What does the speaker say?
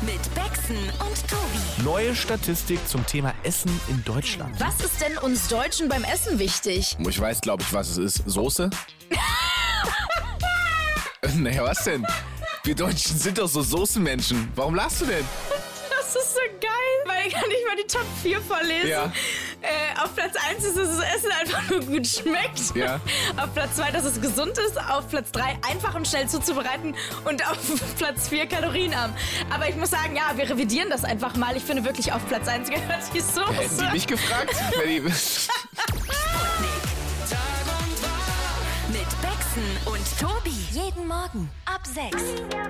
mit Bexen und Tobi. Neue Statistik zum Thema Essen in Deutschland. Was ist denn uns Deutschen beim Essen wichtig? Ich weiß, glaube ich, was es ist. Soße? Naja, was denn? Wir Deutschen sind doch so Soßenmenschen. Warum lachst du denn? Das ist so geil, weil ich kann nicht mal die Top 4 vorlesen. Ja. Auf Platz 1 ist, dass das Essen einfach nur gut schmeckt. Ja. Auf Platz 2, dass es gesund ist. Auf Platz 3, einfach und schnell zuzubereiten. Und auf Platz 4, kalorienarm. Aber ich muss sagen, ja, wir revidieren das einfach mal. Ich finde wirklich, auf Platz 1 gehört die Soße. Hätten die mich gefragt? Mit Bexen und Tobi. Jeden Morgen ab 6.